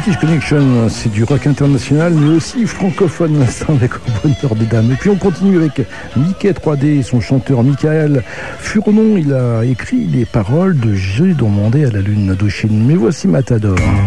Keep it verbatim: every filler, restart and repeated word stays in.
British Connection, c'est du rock international, mais aussi francophone, l'instant avec Au bonheur des dames. Et puis on continue avec Mickey trois D, son chanteur Michael Furnon. Il a écrit les paroles de J'ai demandé à la lune d'Ochine. Mais voici Matador.